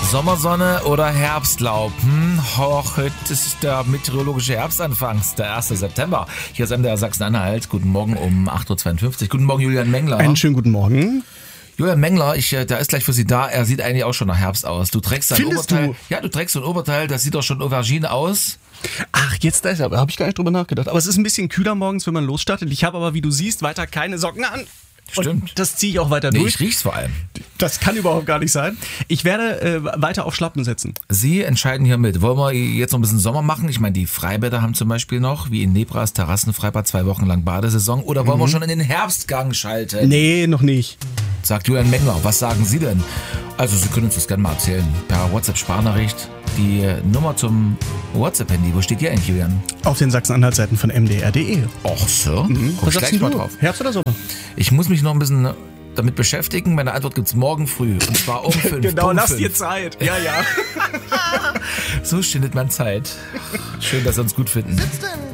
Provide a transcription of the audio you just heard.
Sommersonne oder Herbstlaub? Heute ist der meteorologische Herbstanfang, der 1. September. Hier ist MDR Sachsen-Anhalt. Guten Morgen um 8.52 Uhr. Guten Morgen, Julian Mengler. Einen schönen guten Morgen. Julian Mengler, der ist gleich für Sie da. Er sieht eigentlich auch schon nach Herbst aus. Du trägst ein Oberteil. Du? Ja, du trägst so ein Oberteil, das sieht doch schon Aubergine aus. Ach, jetzt da habe ich gar nicht drüber nachgedacht. Aber es ist ein bisschen kühler morgens, wenn man losstartet. Ich habe aber, wie du siehst, weiter keine Socken an. Stimmt. Und das ziehe ich auch weiter durch. Ich riech's vor allem. Das kann überhaupt gar nicht sein. Ich werde weiter auf Schlappen setzen. Sie entscheiden hier mit. Wollen wir jetzt noch ein bisschen Sommer machen? Ich meine, die Freibäder haben zum Beispiel noch, wie in Nebras Terrassenfreibad, 2 Wochen lang Badesaison. Oder wollen wir schon in den Herbstgang schalten? Nee, noch nicht. Sagt Julian Mengler. Was sagen Sie denn? Also, Sie können uns das gerne mal erzählen. Per WhatsApp-Sprachnachricht. Die Nummer zum WhatsApp-Handy. Wo steht die eigentlich, Julian? Auf den Sachsen-Anhalt-Seiten von mdr.de. Ach so. Komm Was ich sagst gleich mal du? drauf. Herbst oder Sommer? Ich muss mich noch ein bisschen damit beschäftigen. Meine Antwort gibt's morgen früh. Und zwar um 5. Genau, Punkt lass 5. dir Zeit. Ja, ja. So schindet man Zeit. Schön, dass Sie uns gut finden. Sitzt in